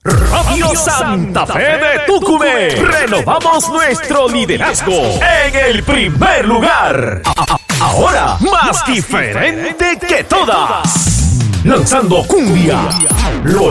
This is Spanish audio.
Radio Santa Fe de Tucumé. Renovamos nuestro liderazgo en el primer lugar. Ahora más diferente que todas. Lanzando cumbia. Lo